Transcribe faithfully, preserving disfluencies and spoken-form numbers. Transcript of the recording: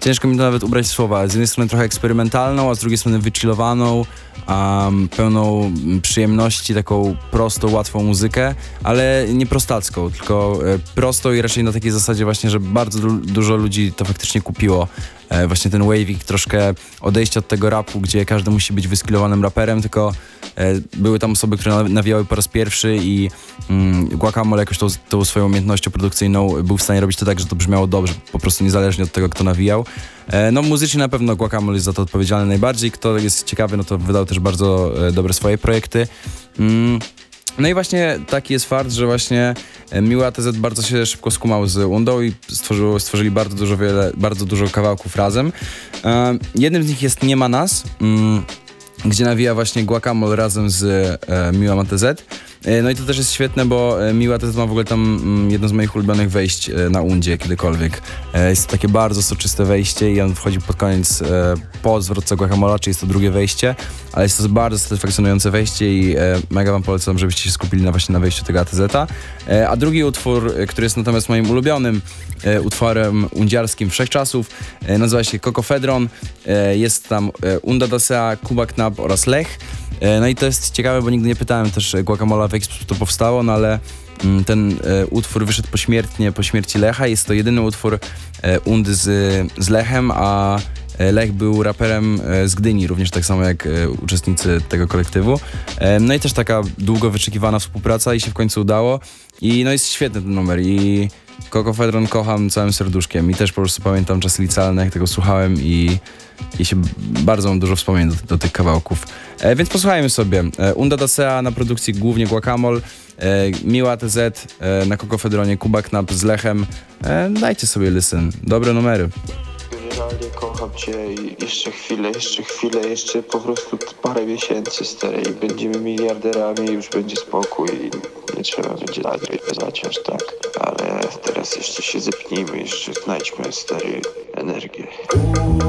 ciężko mi to nawet ubrać w słowa. Z jednej strony trochę eksperymentalną, a z drugiej strony wychillowaną, um, pełną przyjemności, taką prostą, łatwą muzykę, ale nie prostacką, tylko e, prostą i raczej na takiej zasadzie właśnie, że bardzo du- dużo ludzi to faktycznie kupiło. E, właśnie ten waving, troszkę odejście od tego rapu, gdzie każdy musi być wyskillowanym raperem, tylko e, były tam osoby, które naw- nawijały po raz pierwszy i mm, Guacamole jakoś tą, tą swoją umiejętnością produkcyjną był w stanie robić to tak, że to brzmiało dobrze, po prostu niezależnie od tego, kto nawijał. E, no muzycznie na pewno Guacamole jest za to odpowiedzialny najbardziej. Kto jest ciekawy, no to wydał też bardzo e, dobre swoje projekty. Mm. No i właśnie taki jest fakt, że właśnie Miły A T Z bardzo się szybko skumał z Undą i stworzył, stworzyli bardzo dużo, wiele, bardzo dużo kawałków razem. E, jednym z nich jest Nie ma nas, mm, gdzie nawija właśnie Guacamole razem z e, Miłym A T Z. E, no i to też jest świetne, bo e, Miły A T Z ma w ogóle tam mm, jedno z moich ulubionych wejść e, na Undzie kiedykolwiek. E, jest to takie bardzo soczyste wejście i on wchodzi pod koniec e, po zwrotce Guacamola, czyli jest to drugie wejście, ale jest to bardzo satysfakcjonujące wejście i e, mega wam polecam, żebyście się skupili na właśnie na wejściu tego A T Z-a. E, a drugi utwór, e, który jest natomiast moim ulubionym e, utworem undziarskim wszechczasów, e, nazywa się Kokofedron. E, jest tam e, Unda Dasea, Kuba Knap oraz Lech. E, no i to jest ciekawe, bo nigdy nie pytałem też Guacamola, w jaki sposób to powstało, no ale mm, ten e, utwór wyszedł pośmiertnie po śmierci Lecha. Jest to jedyny utwór e, Undy z, z Lechem, a Lech był raperem z Gdyni, również tak samo jak uczestnicy tego kolektywu. No i też taka długo wyczekiwana współpraca i się w końcu udało. I no jest świetny ten numer i Kokofedron kocham całym serduszkiem i też po prostu pamiętam czasy licealne, jak tego słuchałem i, i się bardzo mam dużo wspomnień do, do tych kawałków. E, więc posłuchajmy sobie. E, Unda Dasea na produkcji głównie Guacamole, e, Miły A T Z e, na Kokofedronie, Kuba Knap z Lechem. E, dajcie sobie listen. Dobre numery. Generalnie kocham cię i jeszcze chwilę, jeszcze chwilę, jeszcze po prostu parę miesięcy, stary, i będziemy miliarderami i już będzie spokój i nie trzeba będzie nagrać aż tak, ale teraz jeszcze się zepnijmy, jeszcze znajdźmy, stary, energię.